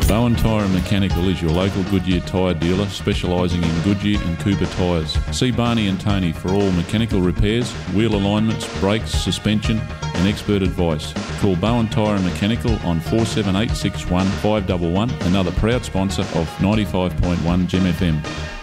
Bowen Tyre and Mechanical is your local Goodyear tyre dealer specialising in Goodyear and Cooper tyres. See Barney and Tony for all mechanical repairs, wheel alignments, brakes, suspension and expert advice. Call Bowen Tyre and Mechanical on 478 61 511, another proud sponsor of 95.1 Gem FM.